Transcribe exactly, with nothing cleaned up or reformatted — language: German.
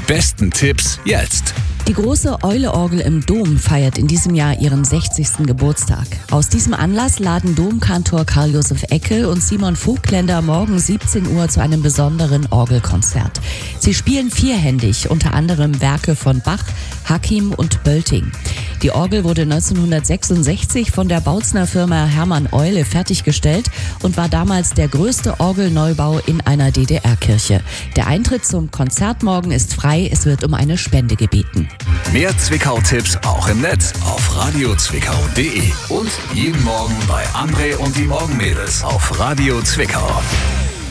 besten Tipps jetzt. Die große Eule-Orgel im Dom feiert in diesem Jahr ihren sechzigsten Geburtstag. Aus diesem Anlass laden Domkantor Karl-Josef Eckel und Simon Vogtländer morgen siebzehn Uhr zu einem besonderen Orgelkonzert. Sie spielen vierhändig, unter anderem Werke von Bach, Hakim und Bölting. Die Orgel wurde neunzehnhundertsechsundsechzig von der Bautzner Firma Hermann Eule fertiggestellt und war damals der größte Orgelneubau in einer D D R-Kirche. Der Eintritt zum Konzert morgen ist frei, es wird um eine Spende gebeten. Mehr Zwickau-Tipps auch im Netz auf radio zwickau punkt de und jeden Morgen bei André und die Morgenmädels auf Radio Zwickau.